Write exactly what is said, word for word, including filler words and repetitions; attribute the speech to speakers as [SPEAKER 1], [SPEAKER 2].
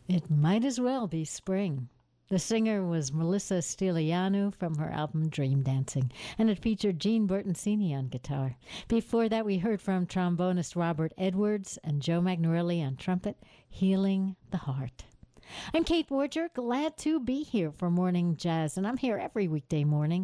[SPEAKER 1] It might as well be spring. The singer was Melissa Stilianou from her album Dream Dancing, and it featured Gene Bertoncini on guitar. Before that, we heard from trombonist Robert Edwards and Joe Magnorelli on trumpet, Healing the Heart. I'm Kate Borger, glad to be here for Morning Jazz, and I'm here every weekday morning